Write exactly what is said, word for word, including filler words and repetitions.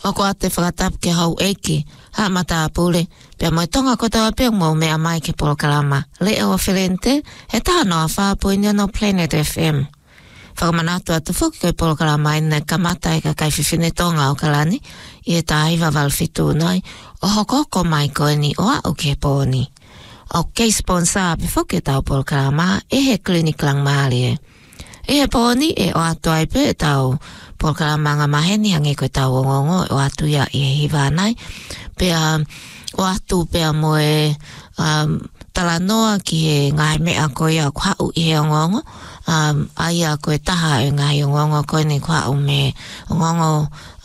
O ko ate whakatap ke hau eki, ha mata apule, pia moi tonga ko tawa pia mo mea mai ke polokalama. Le o Ferente, he taha noa whaapuinio no Planet F M. Whakamanatu atu whuki koe polokalama ina kamata e ka kai whiwhine tonga o kalani, i e tāhiwa walwhitu noi, o hokoko mai koe ni o au ke pōni. O kei sponsor api whuki tau polokalama, e he klinik lang maali e. E he pōni e o atu aipe e tau polokalama ngā maheni hangi koe tau ongongo o atu ia i he hiwa nai. Pea o atu pea moe um, talanoa ki he ngai mea koe a kwa u i he ongongo. Um, aia koe taha e ngai ongongo koe ni kwa u me ongongo